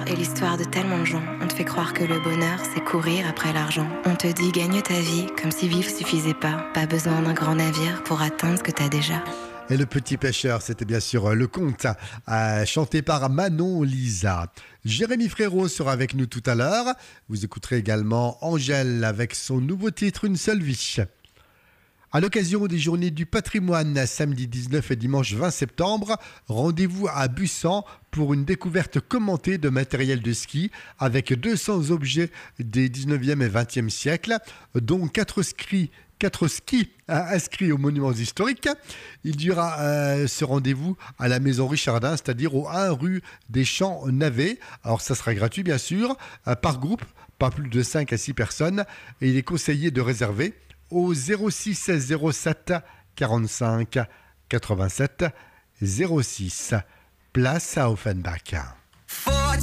est l'histoire de tellement de gens. On te fait croire que le bonheur, c'est courir après l'argent. On te dit gagne ta vie, comme si vivre suffisait pas. Pas besoin d'un grand navire pour atteindre ce que t'as déjà. Et le petit pêcheur, c'était bien sûr le conte, chanté par Manon Lisa. Jérémy Frérot sera avec nous tout à l'heure. Vous écouterez également Angèle avec son nouveau titre Une seule vie. À l'occasion des Journées du patrimoine, samedi 19 et dimanche 20 septembre, rendez-vous à Bussan pour une découverte commentée de matériel de ski avec 200 objets des 19e et 20e siècles, dont 4 skis inscrits aux monuments historiques. Il y aura ce rendez-vous à la maison Richardin, c'est-à-dire au 1 rue des Champs-Navets. Alors ça sera gratuit bien sûr, par groupe, pas plus de 5 à 6 personnes, et il est conseillé de réserver au 06 07 45 87 06. Place à Offenbach.